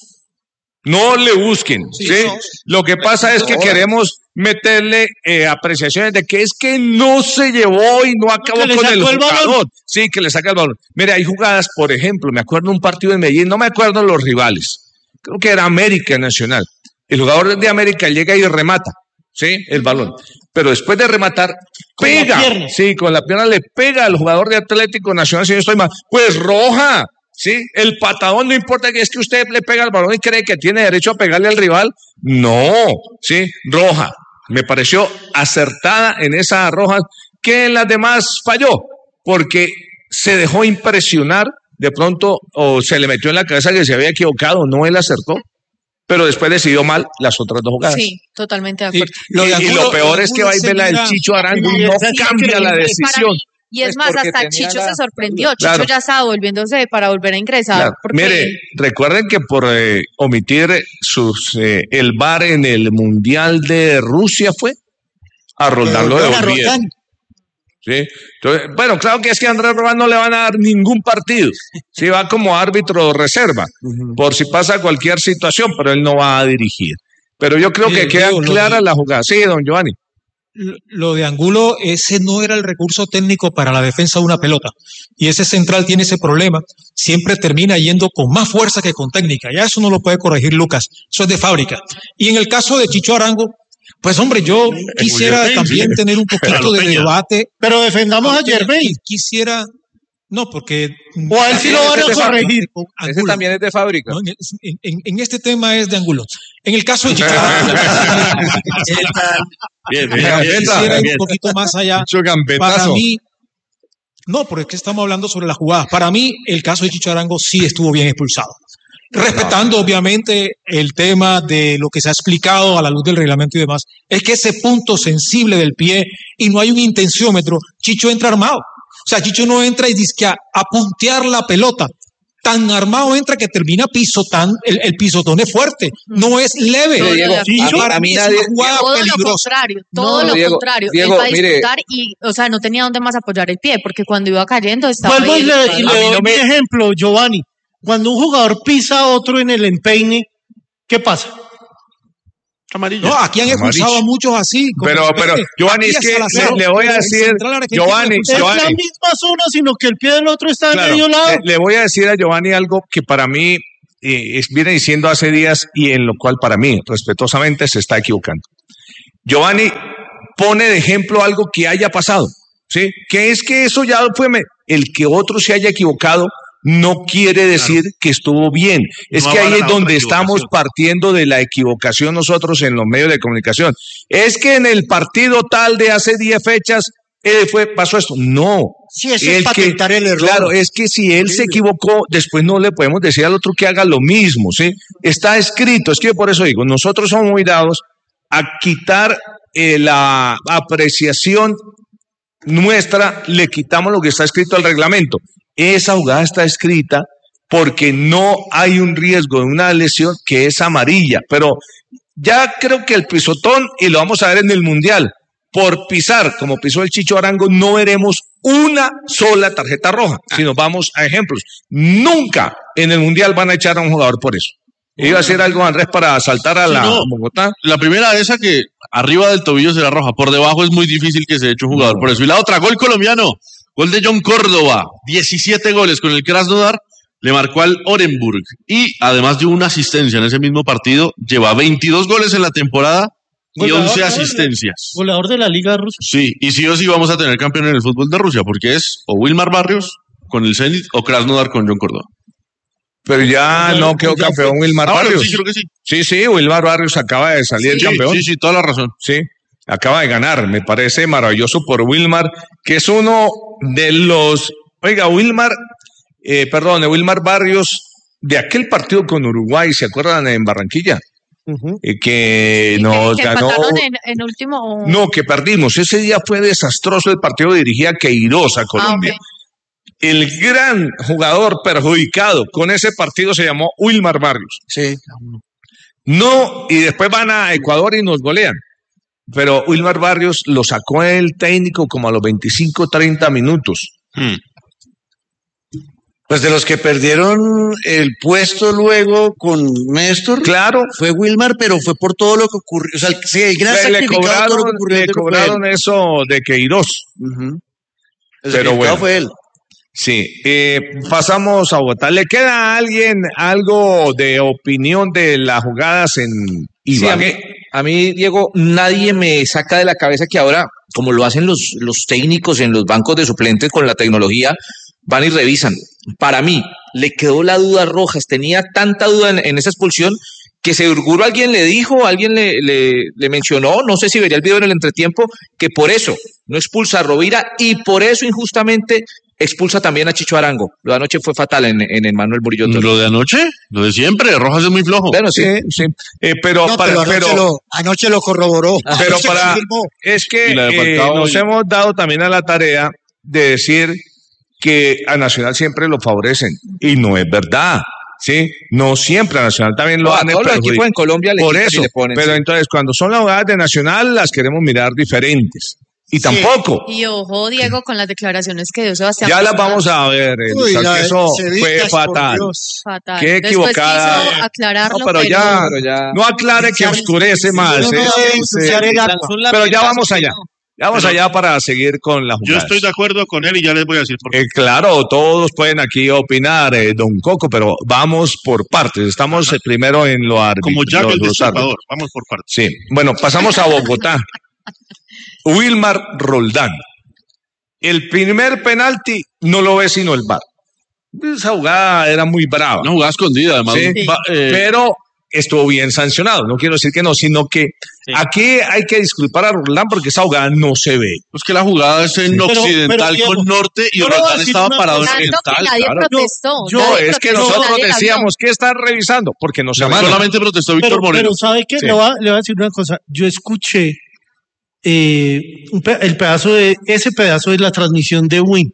No le busquen. ¿sí? Sí, no. Lo que pasa es que Ahora. queremos meterle eh, apreciaciones de que es que no se llevó y no acabó que le con el sacó el balón. jugador. Sí, que le saca el balón. Mire, hay jugadas, por ejemplo, me acuerdo de un partido en Medellín, no me acuerdo los rivales. Creo que era América Nacional. El jugador de América llega y remata. ¿sí? El balón. Pero después de rematar, Con pega. la pierna. Sí, con la pierna le pega al jugador de Atlético Nacional, si no estoy mal. Pues roja, ¿sí? El patadón no importa que es que usted le pega al balón y cree que tiene derecho a pegarle al rival. No, ¿sí? Roja. Me pareció acertada en esa roja que en las demás falló, porque se dejó impresionar de pronto o se le metió en la cabeza que se había equivocado, no él acertó. Pero después decidió mal las otras dos jugadas. Sí, totalmente de Sí, acuerdo. lo de y, y Angulo- lo peor de es que Angulo va y se ve la del mira- Chicho Arango y no Sí, cambia la para decisión. mí. Y es Pues más, porque hasta tenía Chicho la- se sorprendió. Claro. Chicho ya estaba volviéndose para volver a ingresar. Claro. Porque Mire, recuerden que por eh, omitir sus eh, el V A R en el Mundial de Rusia fue a Roldán lo Pero, devolvieron. Roldán, ¿Sí? Entonces, bueno, claro que es que a Andrés Roldán no le van a dar ningún partido. Sí, va como árbitro reserva, por si pasa cualquier situación, pero él no va a dirigir. Pero yo creo Sí, que queda digo, lo clara de- la jugada. Sí, don Giovanni. Lo de Angulo, ese no era el recurso técnico para la defensa de una pelota. Y ese central tiene ese problema. Siempre termina yendo con más fuerza que con técnica. Ya eso no lo puede corregir Lucas. Eso es de fábrica. Y en el caso de Chicho Arango, pues hombre, yo quisiera Peña, también sí. tener un poquito de Peña. debate. Pero defendamos a Peña, Yervey. Quisiera, no, porque... O a él sí lo van a corregir. Ese Angulo. también es de fábrica. No, en, en- en- en este tema es de Angulo. En el caso de Chicho Arango, Bien, bien, quisiera bien, ir bien. un poquito más allá. Mucho Para gambetazo. mí, no, porque es que estamos hablando sobre las jugadas. Para mí, el caso de Chicho Arango sí estuvo bien expulsado. Respetando, obviamente, el tema de lo que se ha explicado a la luz del reglamento y demás, es que ese punto sensible del pie y no hay un intenciómetro, Chicho entra armado. O sea, Chicho no entra y dice que a, a puntear la pelota. Tan armado entra que termina pisotando, el, el pisotón es fuerte, no es leve. Pero, Diego, Y a mí- para a mí mí nadie- es una jugada todo lo peligrosa. contrario, todo No, lo Diego, contrario. Diego, Él va a mire. disputar y, o sea, no tenía dónde más apoyar el pie, porque cuando iba cayendo estaba Vuelvo y ahí le, el y cuadro. le A mí doy no me- mi ejemplo, Giovanni. Cuando un jugador pisa a otro en el empeine, ¿qué pasa? Amarilla. No, aquí han expulsado a muchos así. como Pero, se pero, ve. Giovanni, Aquí es a que Salazar, le, le voy a el decir, central argentino Giovanni, expulsado. Es la Giovanni, misma zona, sino que el pie del otro está claro, en medio lado. le, le voy a decir a Giovanni algo que para mí eh, es- viene diciendo hace días y en lo cual para mí, respetuosamente, se está equivocando. Giovanni pone de ejemplo algo que haya pasado, ¿sí? Que es que eso ya fue, me- el que otro se haya equivocado no quiere decir que estuvo bien. Es No que ahí avala es la donde otra estamos equivocación. partiendo de la equivocación nosotros en los medios de comunicación. Es que en el partido tal de hace diez fechas eh, fue, pasó esto. No. Sí, eso es El que- patentar el error. Claro, es que si él se equivocó, después no le podemos decir al otro que haga lo mismo, ¿sí? Está escrito, es que yo por eso digo, nosotros somos muy dados a quitar eh, la apreciación nuestra, le quitamos lo que está escrito al reglamento. Esa jugada está escrita porque no hay un riesgo de una lesión que es amarilla, pero ya creo que el pisotón, y lo vamos a ver en el Mundial, por pisar, como pisó el Chicho Arango, no veremos una sola tarjeta roja. Si nos vamos a ejemplos, nunca en el Mundial van a echar a un jugador por eso. Iba a hacer algo, Andrés, para saltar a Sí, la no. Bogotá. La primera esa que arriba del tobillo será roja, por debajo es muy difícil que se eche un jugador por eso. Y la otra, gol colombiano, gol de John Córdoba, diecisiete goles con el Krasnodar, le marcó al Orenburg y además de una asistencia en ese mismo partido, lleva veintidós goles en la temporada y Goleador, once ¿no? asistencias. Goleador de la Liga Rusa. Sí, y sí o sí vamos a tener campeón en el fútbol de Rusia, porque es o Wilmar Barrios con el Zenit o Krasnodar con John Córdoba. Pero ya no quedó ya campeón fue. Wilmar Ah, bueno, Barrios. sí, creo que sí. Sí, sí, Wilmar Barrios acaba de salir Sí, campeón. sí, sí, toda la razón. Sí, acaba de ganar. Me parece maravilloso por Wilmar, que es uno de los. Oiga, Wilmar, eh, perdón, Wilmar Barrios, de aquel partido con Uruguay, ¿se acuerdan en Barranquilla? Eh, que Y nos que, que ganó. empataron en, en último. No, que perdimos. Ese día fue desastroso el partido, dirigía Queiroz a Colombia. Ah, ok. El gran jugador perjudicado con ese partido se llamó Wilmar Barrios. Sí. No, y después van a Ecuador y nos golean. Pero Wilmar Barrios lo sacó el técnico como a los veinticinco, treinta minutos. Hmm. Pues de los que perdieron el puesto luego con Néstor, Claro, fue Wilmar, pero fue por todo lo que ocurrió. O sea, sí, el gran le, le sacrificado todo lo cobraron, que ocurrió. le antes fue cobraron él. eso de Queiroz. Ujú. El Pero sacrificado bueno. fue él. Sí, eh, pasamos a Bogotá. ¿Le queda a alguien algo de opinión de las jugadas en Sí, a mí, Ibagué? a mí, Diego, nadie me saca de la cabeza que ahora, como lo hacen los, los técnicos en los bancos de suplentes con la tecnología, van y revisan. Para mí, le quedó la duda a Rojas, tenía tanta duda en, en esa expulsión que seguro alguien le dijo, alguien le, le, le mencionó, no sé si vería el video en el entretiempo, que por eso no expulsa a Rovira y por eso injustamente expulsa también a Chicho Arango. Lo de anoche fue fatal en, en el Manuel Murillo Toro. ¿Lo de anoche? Lo de siempre, Rojas es muy flojo. Bueno, sí, Sí, sí. Eh, pero, No, para, pero anoche, pero, lo, anoche lo corroboró. pero Anoche para, confirmó. es que Y la de eh, Falcao nos y- hemos dado también a la tarea de decir que a Nacional siempre lo favorecen y no es verdad. Sí, no siempre a Nacional también lo No, a han todos los perjudicado. equipos en Colombia le Por quitan y eso, le ponen, pero sí. entonces cuando son las jugadas de Nacional las queremos mirar diferentes. Y Sí. tampoco. Y ojo, Diego, con las declaraciones que dio Sebastián. Ya las Pizarro. vamos a ver, Elisa, Uy, la que de eso Cevitas, fue por fatal. Dios. Fatal. Qué Después equivocada. quiso aclararlo, No, pero ya, no aclare que oscurece más. No, no eh, debe eh, ensuciar el agua. pero ya vamos allá. Ya vamos Pero- allá para seguir con la Yo jugada. estoy de acuerdo con él y ya les voy a decir por qué. Eh, claro, todos pueden aquí opinar, eh, don Coco, pero vamos por partes. Estamos eh, primero en lo árbitro. Como Jack los- el los Destripador. árbitros. Vamos por partes. Sí, bueno, pasamos a Bogotá. Wilmar Roldán. El primer penalti no lo ve sino el V A R. Esa jugada era muy brava. Una jugada escondida, además. Sí, Va- eh, pero estuvo bien sancionado. No quiero decir que no, sino que aquí hay que disculpar a Roldán porque esa jugada no se ve. Es que la jugada es en Pero- occidental pero, Diego, con norte y yo le voy a Roldán decir estaba una parado en cosa. Tanto que oriental. nadie Claro. protestó. Yo, nadie es que protestó, nosotros nadie la vio. decíamos, ¿qué están revisando? Porque no se ve. Solamente protestó Víctor Pero, Moreno. pero ¿sabe qué? Sí. Le, voy a, le voy a decir una cosa. Yo escuché eh, un pe- el pedazo de ese pedazo de la transmisión de Win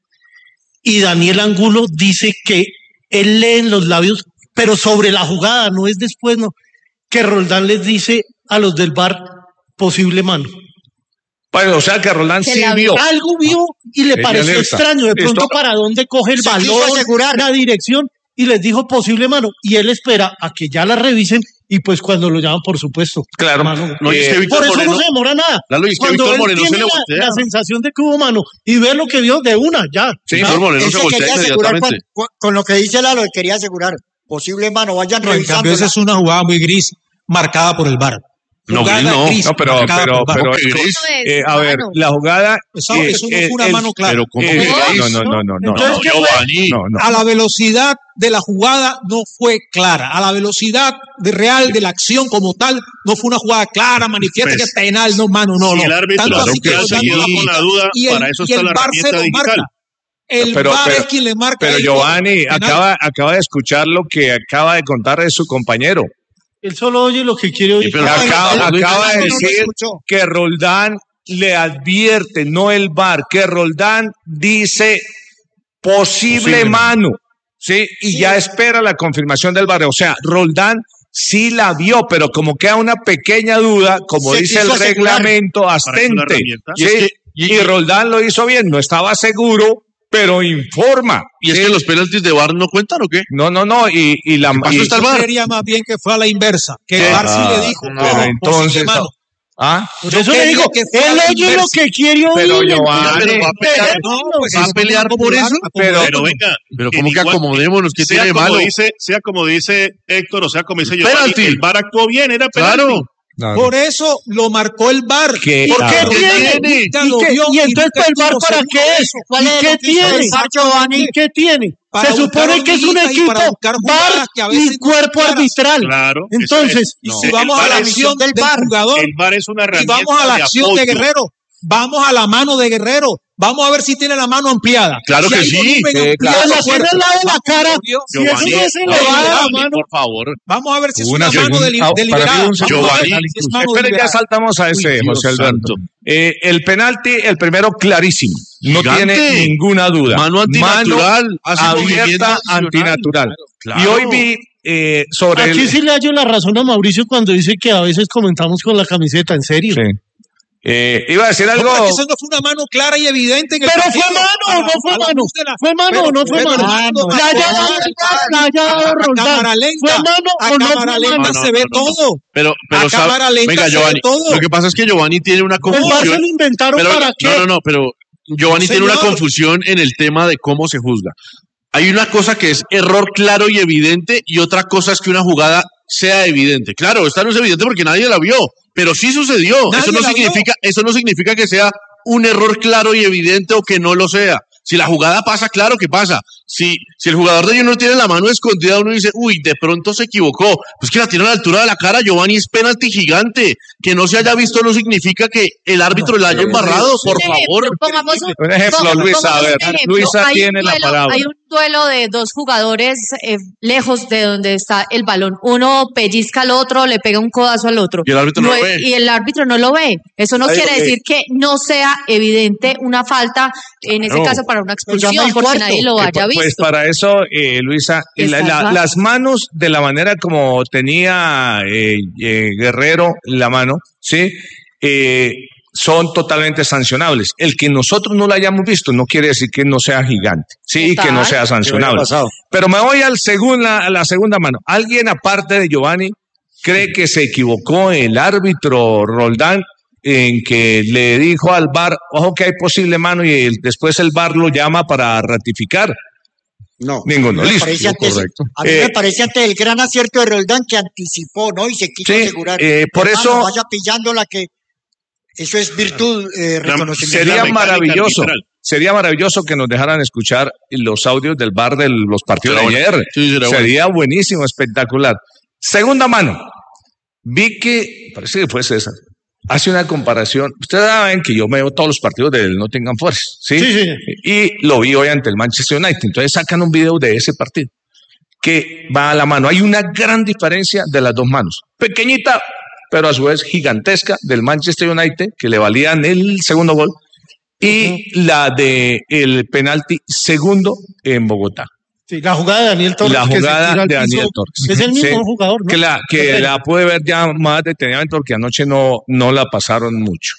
y Daniel Angulo dice que él lee en los labios, pero sobre la jugada, no es después, no, que Roldán les dice a los del V A R posible mano. Bueno, o sea que Roldán Que sí la vio. Algo vio y le Ella pareció alerta. extraño. De pronto, Listo. para dónde coge el Se quiso balón, asegurar. la dirección, y les dijo posible mano. Y él espera a que ya la revisen y pues cuando lo llaman, por supuesto. Claro. mano. No, y es que Eh, Víctor Por eso Moreno- no se demora nada. Lalo, y es que Cuando Víctor él Moreno se tiene le la, voltea. la sensación de que hubo mano y ve lo que vio de una, ya. Sí, Ya. Víctor Moreno Él se se voltea quería asegurar inmediatamente. con, con- con lo que dice Lalo, él quería asegurar. Posible mano, vayan No, en revisando. cambio, esa es una jugada muy gris marcada por el V A R. No, Jugada gris no. gris No, pero, marcada pero, por el V A R. pero, ¿Cómo que gris? Eso es, eh, a ver, mano. la jugada. Eso, eh, eso no el- fue una el- mano clara. Pero ¿cómo eh, que no, gris? no, no, no, no, no. Entonces, ¿qué fue? Giovanni. No, no. A la velocidad de la jugada no fue clara. A la velocidad de real de la acción como tal, no fue una jugada clara, manifiesta Pues, que penal, no, mano, no, si no. el árbitro Tanto claro así que que ya los se daños quedó la con la pita. duda, Y el- para eso y está el la V A R se herramienta lo digital. marca. El Pero- V A R pero- es quien le marca. Pero ahí, Giovanni penal. acaba, acaba de escuchar lo que acaba de contar de su compañero. Él solo oye lo que quiere oír. Sí, pero- Acaba, él- él- acaba de él no lo decir escuchó. que Roldán le advierte, no el V A R, que Roldán dice posible, Posible. mano, ¿sí? Y ya espera la confirmación del V A R. O sea, Roldán sí la vio, pero como queda una pequeña duda, como Se dice el quiso asegurar. reglamento, Para eso la astente. herramienta. ¿sí? Y es que- y- y Roldán lo hizo bien, no estaba seguro, pero informa. ¿Y es ¿sí? que los penaltis de V A R no cuentan o qué? No, no, no, y, y la... pasó y- hasta el Yo V A R? creería más bien que fue a la inversa, que el Sí. V A R sí Ah, le dijo, pero ojo, posible entonces, mano. ¿Ah? Yo Eso le creería digo, que fue a él la oye lo inversa. que quiere oír. Pero, ¿me Giovanni, entiende? pero va a pelear, Déjenlo. Pues ¿Va a eso pelear fue por eso? acomodar- Pero- Pero venga, Pero en ¿cómo que igual- acomodémonos? ¿Qué sea tiene de como malo? dice, sea como dice Héctor, o sea como dice Giovanni, Penalti. el V A R actuó bien, era penalti. Claro. Claro. Por eso lo marcó el V A R. ¿Qué? ¿Por qué Claro. tiene? Nunca ¿Y, lo qué- vio y entonces nunca el V A R estuvo para seguro qué de es? eso. ¿Cuál ¿Y es qué lo que hizo tiene? el V A R, Giovanni? ¿Y qué tiene? Para Se buscar supone que es un hormiguitas y equipo para buscar V A R jugadas que a veces y no son cuerpo claras. arbitral. Claro. esa Entonces, es- Y no, si el vamos V a A la R es- acción del, V A R. jugador el V A R es una y herramienta vamos a la de acción de apoyo. Guerrero, vamos a la mano de Guerrero, vamos a ver si tiene la mano ampliada. Claro Si que hay sí, volumen sí, ampliado, claro. fuerte. La tiene al lado de la cara. Si eso Giovanni, no es no, elevada, Giovanni, mano. Por favor. Vamos a ver si es Una una, mano segunda- deli- ah, para mí deliberada. un Vamos a ver Giovanni, si es mano Espere, ya deliberada. saltamos a ese, Uy, Dios José Alberto. santo. Eh, el penalti, el primero clarísimo, no Gigante. tiene ninguna duda. Mano antinatural, hace movimiento abierta adicional. antinatural. Claro. Y hoy vi eh, sobre Aquí el... sí le hallo la razón a Mauricio cuando dice que a veces comentamos con la camiseta, en serio. Sí. Eh, iba a decir No, algo... pero es que eso no fue una mano clara y evidente en el Pero partido. fue mano, A la- no fue a la mano. luz de la- ¿Fue mano Pero- o no fue pero mano? hermano, La haya dado Roldán, la haya dado a Roldán. cámara lenta, ¿Fue mano a o no cámara fue lenta mano? No, no, se ve no, no, no. todo. Pero, pero A sabe- cámara lenta venga, se ve Giovanni, todo. lo que pasa es que Giovanni tiene una El V A R se confusión. lo inventaron Pero, para no, qué. no, no, pero Giovanni No, tiene una señor. confusión en el tema de cómo se juzga. hay una cosa que es error claro y evidente y otra cosa es que una jugada sea evidente. Claro, esta no es evidente porque nadie la vio, pero sí sucedió. Nadie Eso no la significa, eso no significa que sea un error claro y evidente o que no lo sea. Si la jugada pasa, claro que pasa. Si, si el jugador de Junior tiene la mano escondida, uno dice, uy, de pronto se equivocó. Pues que la tiene a la altura de la cara, Giovanni, es penalti gigante. Que no se haya visto no significa que el árbitro la haya embarrado, por Un ejemplo, favor. pongamos un, Un ejemplo, pongamos Luisa, a un ver, ejemplo. Luisa Hay un tiene la duelo- palabra. Hay un duelo de dos jugadores eh, lejos de donde está el balón. Uno pellizca al otro, le pega un codazo al otro. Y el árbitro no lo es- ve. Y el árbitro no lo ve. Eso no Ahí, quiere eh, decir que no sea evidente una falta, en ese Claro. caso para una Lo llama expulsión, el porque cuarto. nadie lo Eh, haya pues visto. para eso, eh, Luisa, la- la- Exacto. las manos de la manera como tenía eh, eh, Guerrero la mano, ¿sí? Eh, son totalmente sancionables. El que nosotros no la hayamos visto no quiere decir que no sea gigante, ¿sí? Y que no sea sancionable. pasado. Pero me voy al segunda, a la segunda mano. ¿Alguien aparte de Giovanni cree que se equivocó el árbitro Roldán en que le dijo al V A R, ojo que hay posible mano, y el- después el V A R lo llama para ratificar? No. Ninguno, Me listo. parece antes- Correcto. a mí Eh, me parece antes el gran acierto de Roldán que anticipó, ¿no? Y se quiso Sí, asegurar. eh, por Hermano, eso- vaya pillándola que eso es virtud, eh, reconocimiento. Sería mecánica maravilloso, arbitral. sería maravilloso que nos dejaran escuchar los audios del V A R de los partidos Será de bueno. ayer. Sí, será sería buenísimo, espectacular. Segunda mano. Vi que, parece que fue César, hace una comparación. Ustedes saben que yo me veo todos los partidos del Nottingham Forest, ¿sí? Sí, sí. Y lo vi hoy ante el Manchester United. Entonces sacan un video de ese partido que va a la mano. Hay una gran diferencia de las dos manos. Pequeñita, pero a su vez gigantesca, del Manchester United, que le valían el segundo gol, y la de el penalti segundo en Bogotá. Sí, la jugada de Daniel Torres. La que se jugada tira al de Daniel piso, Torres. Es el mismo Sí. jugador, ¿no? Que la, que la pude ver ya más detenidamente porque anoche no, no la pasaron mucho.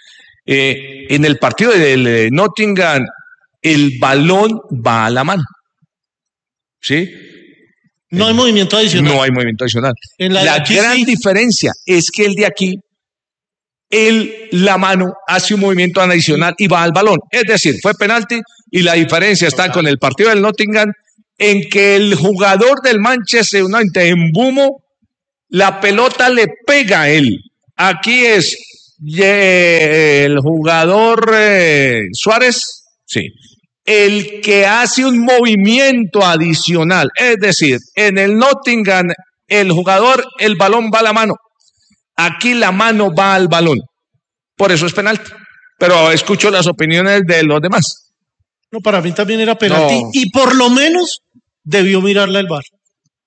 Eh, en el partido del eh, Nottingham, el balón va a la mano. ¿Sí? No hay movimiento adicional. No hay movimiento adicional. En la de La aquí gran sí. diferencia es que el de aquí, el, la mano hace un movimiento adicional y va al balón. Es decir, fue penalti y la diferencia está con el partido del Nottingham en que el jugador del Manchester United en Bumo, la pelota le pega a él. Aquí es eh, el jugador eh, Suárez, sí, el que hace un movimiento adicional. Es decir, en el Nottingham, el jugador, el balón va a la mano. Aquí la mano va al balón. Por eso es penalti. Pero escucho las opiniones de los demás. No, para mí también era penalti. No. Y por lo menos debió mirarla el V A R.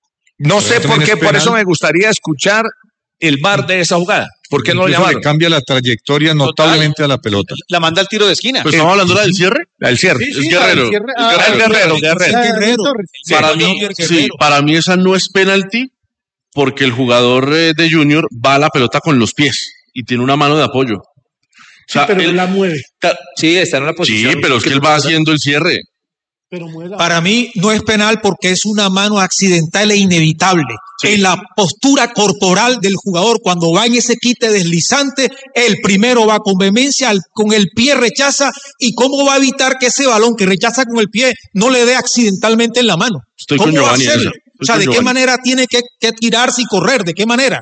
No sé por también qué, es por penal. eso me gustaría escuchar el V A R de esa jugada. ¿Por qué no lo Incluso llamaron? le cambia la trayectoria notablemente a la pelota. La manda al tiro de esquina. Pues estamos hablando de la del cierre. El cierre. Es Guerrero. el cierre- Es ah, el Guerrero, sí, Guerrero. sí, Guerrero. Torres. Para Sí, mí, Guerrero. sí, para mí esa no es penalti porque el jugador eh, de Junior va a la pelota con los pies y tiene una mano de apoyo. O sea, Pero él- la mueve. Sí, está en una sí, posición. pero es que él va haciendo el cierre. Pero mueve la Para mí no es penal porque es una mano accidental e inevitable. En la postura corporal del jugador, cuando va en ese quite deslizante, el primero va con vehemencia, al- con el pie rechaza. ¿Y cómo va a evitar que ese balón que rechaza con el pie no le dé accidentalmente en la mano? Estoy ¿Cómo con va a Giovanni en hacerlo? esa. Estoy O sea, con ¿de qué Giovanni. manera tiene que, que tirarse y correr? ¿De qué manera?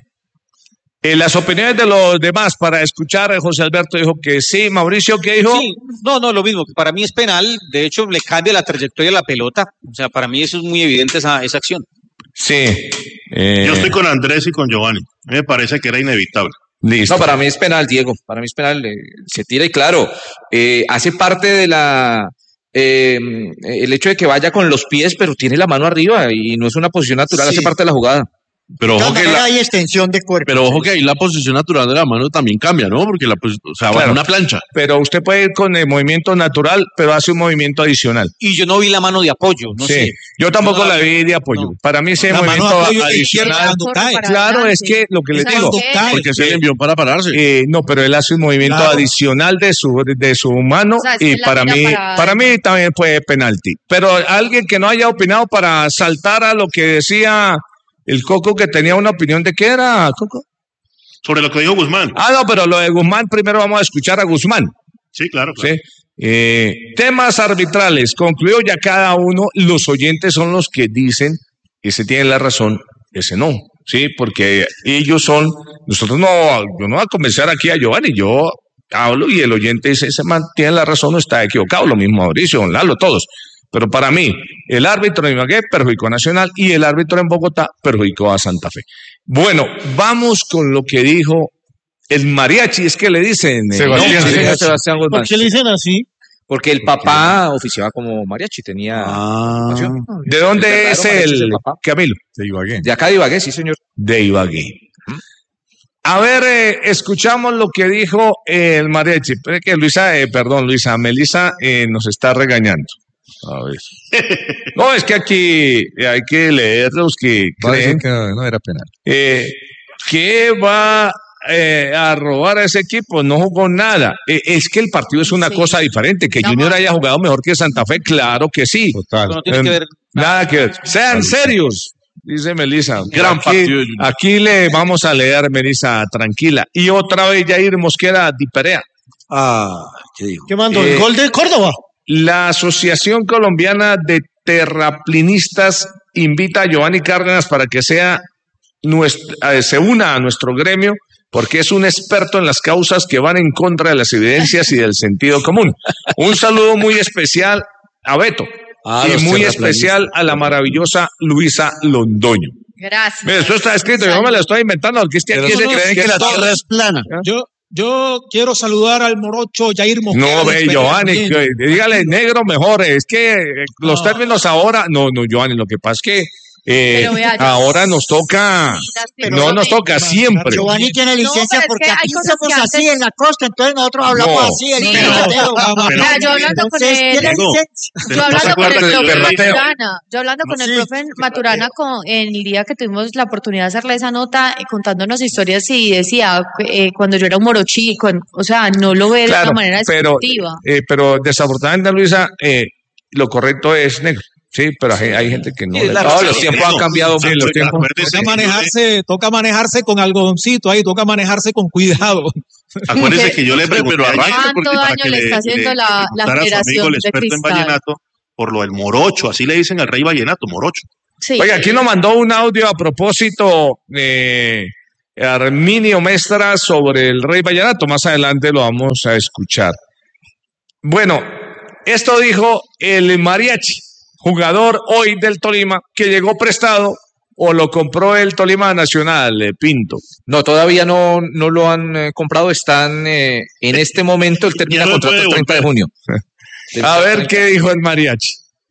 Eh, las opiniones de los demás para escuchar. eh, José Alberto dijo que sí. Mauricio, ¿qué dijo? Sí, no, no, lo mismo. que Para mí es penal. De hecho, le cambia la trayectoria de la pelota. O sea, para mí eso es muy evidente esa, esa acción. Sí. Eh, Yo estoy con Andrés y con Giovanni. A mí me parece que era inevitable. Listo. No, para mí es penal, Diego. Para mí es penal. eh, se tira y claro, eh, hace parte de la. eh, el hecho de que vaya con los pies, pero tiene la mano arriba y no es una posición natural, Sí. hace parte de la jugada. Pero De ojo todas que maneras la, hay extensión de cuerpo. pero ojo que ahí la posición natural de la mano también cambia, ¿no? Porque la, pos- o sea, va Claro. en una plancha. Pero usted puede ir con el movimiento natural, pero hace un movimiento adicional. Y yo no vi la mano de apoyo. No sí. sé. Yo tampoco No, la vi de apoyo. no. Para mí ese La mano de movimiento apoyo de izquierda adicional. cuando cae. Para Claro, adelante. es que lo que les Esa digo. es que- Porque se le envió para pararse. Eh, no, pero él hace un movimiento Claro. adicional de su de su mano O sea, es y que la para mira mí para- para mí también fue penalti. Pero alguien que no haya opinado para saltar a lo que decía el Coco, que tenía una opinión de qué era, Coco. Sobre lo que dijo Guzmán. Ah, no, pero lo de Guzmán primero vamos a escuchar a Guzmán. Sí, claro. claro. ¿Sí? Eh, temas arbitrales, concluyó ya cada uno, los oyentes son los que dicen, ese tiene la razón, ese no, sí, porque ellos son, nosotros no, yo no voy a convencer aquí a Giovanni, yo hablo y el oyente dice, ese man tiene la razón o está equivocado, lo mismo Mauricio, don Lalo, todos. Pero para mí, el árbitro en Ibagué perjudicó a Nacional y el árbitro en Bogotá perjudicó a Santa Fe. Bueno, vamos con lo que dijo el mariachi, es que le dicen. Eh, Sebastián, no, sí, señor Sebastián Guzmán. ¿Por qué le dicen así? Porque el papá oficiaba como mariachi, tenía... Ah. ¿De dónde Claro, es mariachi es el el papá. Camilo? De Ibagué. De acá de Ibagué, sí, señor. De Ibagué. A ver, eh, escuchamos lo que dijo eh, el mariachi. Pero es que Luisa, eh, perdón, Luisa, Melissa eh, nos está regañando. A ver. No, es que aquí hay que leer los que creen que no, no era penal. eh, que va eh, a robar a ese equipo. No jugó nada. Eh, es que el partido es una Sí. cosa diferente. Que No, Junior no. haya jugado mejor que Santa Fe, claro que sí. Total. No tiene Em, que ver Nada que ver. Sean serios, dice Melissa. Gran aquí, partido de Junior. aquí le vamos a leer, Melissa, tranquila. Y otra vez Jair Mosquera di Perea. Ah, ¿qué dijo? ¿Qué mandó? Eh, ¿El gol de Córdoba? La Asociación Colombiana de Terraplinistas invita a Giovanni Cárdenas para que sea nuestro, eh, se una a nuestro gremio porque es un experto en las causas que van en contra de las evidencias y del sentido común. Un saludo muy especial a Beto Ah, y los muy terraplanistas. especial a la maravillosa Luisa Londoño. Gracias. Mira, esto está escrito, yo no me lo estoy inventando, porque es que aquí Pero se no, creen es que que la todo- tierra es plana. Yo, yo quiero saludar al morocho Jair Mosquera. No, de ve, Perea Giovanni, también. que- dígale negro mejor. Es que eh, los No. términos ahora, no, no, Giovanni, lo que pasa es que eh, Pero vea, yo- ahora nos toca, no nos toca siempre. Giovanni Giovanni tiene No, licencia pero es porque que aquí hay cosas somos que así antes- en la costa, entonces nosotros hablamos No. así. El No, niño no, Mateo. no, no, Pero- Mira, yo hablando con Entonces, él, tiene Diego, licencia. yo ¿no se hablando con acuerda el del profe perrateo? Maturana, yo hablando con el Sí. profe Maturana con, en el día que tuvimos la oportunidad de hacerle esa nota, eh, contándonos historias y decía, eh, cuando yo era un morochi, con- o sea, no lo ve de Claro, una manera pero, despectiva. eh, pero desafortunadamente, Luisa, eh, lo correcto es negro. Sí, pero hay, hay gente que no. Sí, le- la- No, los tiempos han cambiado Sí, mucho. los tiempos. Acuérdese, Toca manejarse, toca manejarse con algodoncito ahí, toca manejarse con cuidado. acuérdese que yo le pregunté Pero ayer arranque, ¿Cuánto para daño que le está haciendo la- la preguntara a su generación amigo, el de experto en cristal? vallenato, por lo del morocho, así le dicen al rey vallenato, morocho. Sí. Oiga, aquí nos mandó un audio a propósito de Arminio Mestra sobre el Rey Vallenato. Más adelante lo vamos a escuchar. Bueno, esto dijo el mariachi, jugador hoy del Tolima, que llegó prestado o lo compró el Tolima Nacional, eh, Pinto. No, todavía no, no lo han eh, comprado, están eh, en este momento, él termina Ya no contrato el puede treinta de volver. junio. A ver qué dijo el mariachi.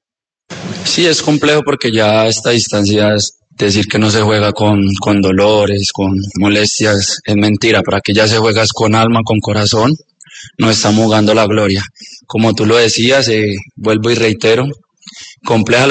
Sí, es complejo porque ya a esta distancia es decir que no se juega con, con dolores, con molestias, es mentira. Para que ya se juegas con alma, con corazón, no estamos jugando la gloria. Como tú lo decías, eh, vuelvo y reitero, compleja la